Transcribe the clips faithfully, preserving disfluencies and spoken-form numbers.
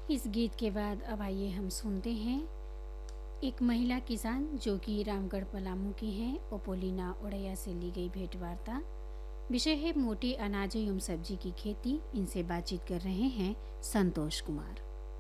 इस गीत के बाद अब आइए हम सुनते हैं एक महिला किसान जो कि रामगढ़ पलामू की हैं, ओपोलिना ओड़ैया से ली गई भेंट वार्ता। विषय है मोटे अनाजों एवं सब्जी की खेती। इनसे बातचीत कर रहे हैं संतोष कुमार।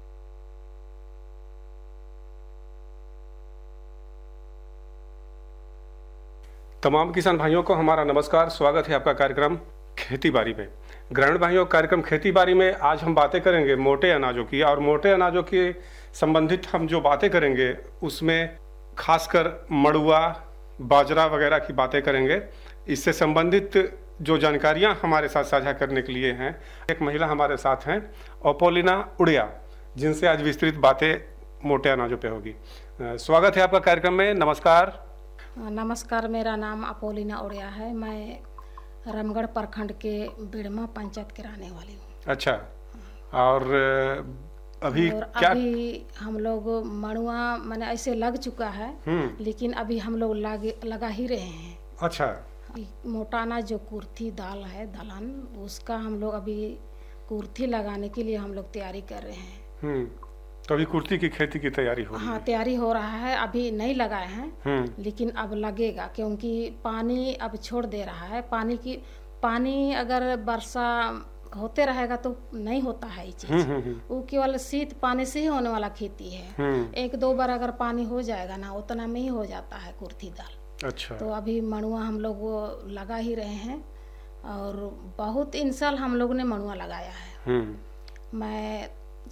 तमाम किसान भाइयों को हमारा नमस्कार। स्वागत है आपका कार्यक्रम खेती बाड़ी में। ग्रामीण भाइयों, कार्यक्रम खेती बाड़ी में आज हम बातें करेंगे मोटे अनाजों की, और मोटे अनाजों के संबंधित हम जो बातें करेंगे उसमें खासकर मड़ुआ, बाजरा वगैरह की बातें करेंगे। इससे संबंधित जो जानकारियां हमारे साथ साझा करने के लिए हैं, एक महिला हमारे साथ हैं, ओपोलिना ओड़ैया, जिनसे आज विस्तृत बातें मोटे अनाजों पे होगी। स्वागत है आपका कार्यक्रम में। नमस्कार। नमस्कार, मेरा नाम ओपोलिना ओड़ैया है। मैं रामगढ़ प्रखंड के बिड़मा पंचायत के रहने वाली हूँ। अच्छा, और अभी और क्या? अभी हम लोग मड़ुआ मैंने ऐसे लग चुका है, लेकिन अभी हम लोग लग, लगा ही रहे हैं। अच्छा, मोटा अनाज जो कुर्थी दाल है, दलहन, उसका हम लोग अभी कुर्थी लगाने के लिए हम लोग तैयारी कर रहे हैं। हम्म तो अभी कुर्थी की खेती की तैयारी हो रही हाँ, है? तैयारी हो रहा है। अभी नहीं लगाए हैं, लेकिन अब लगेगा, क्योंकि पानी अब छोड़ दे रहा है। पानी की पानी अगर वर्षा होते रहेगा तो नहीं होता है ये चीज। वो केवल शीत पानी से ही होने वाला खेती है। एक दो बार अगर पानी हो जाएगा ना, उतना में ही हो जाता है कुर्थी दाल। अच्छा, तो अभी मड़ुआ हम लोग वो लगा ही रहे हैं, और बहुत इन साल हम लोग ने मड़ुआ लगाया है। मैं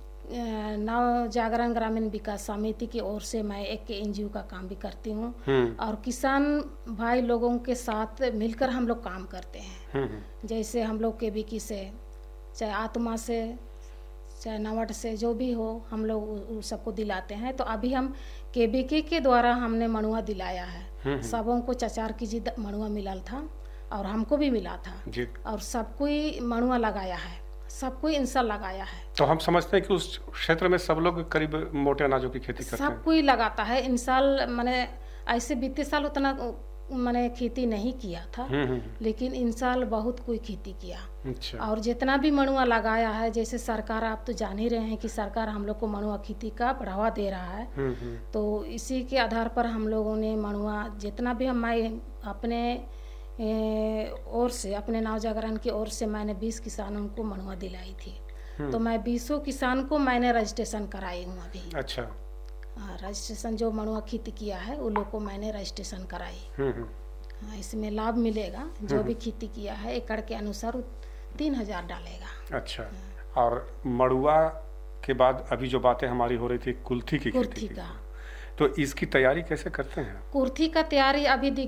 नव जागरण ग्रामीण विकास समिति की ओर से मैं एक एनजीओ का काम भी करती हूँ, और किसान भाई लोगों के साथ मिलकर हम लोग काम करते हैं। जैसे हम लोग केबीकी से, चाहे आत्मा से, चाहे नवट से, जो भी हो, हम लोग सबको दिलाते हैं। तो अभी हम केबीकी के द्वारा हमने मड़ुआ दिलाया है। सबों को चचार की जी मड़ुआ मिला था, और हमको भी मिला था, और सबको ही मड़ुआ लगाया है। सबको इंसान लगाया है। तो हम समझते हैं कि उस क्षेत्र में सब लोग करीब मोटे अनाजों की खेती करते हैं। सब कोई लगाता है। इन साल मैंने ऐसे बीते साल उतना मैंने खेती नहीं किया था, लेकिन इन साल बहुत कोई खेती किया। अच्छा। और जितना भी मड़ुआ लगाया है, जैसे सरकार, आप तो जान ही रहे हैं कि सरकार हम लोग को मड़ुआ खेती का बढ़ावा दे रहा है। तो इसी के आधार पर हम लोगों ने मड़ुआ जितना भी हम अपने ओर से, अपने नव जागरण की ओर से, मैंने बीस किसानों को मड़ुआ दिलाई थी। तो मैं बीसों किसान को मैंने रजिस्ट्रेशन कराई हूँ अभी। अच्छा, रजिस्ट्रेशन जो मड़ुआ खेती किया है उन लोग को मैंने रजिस्ट्रेशन कराई। हाँ, इसमें लाभ मिलेगा। जो भी खेती किया है एकड़ के अनुसार तीन हजार डालेगा। अच्छा। और मड़ुआ के बाद अभी जो बातें हमारी हो रही थी कुर्थी की खेती का, तो इसकी तैयारी कैसे करते हैं? कुर्थी का तैयारी अभी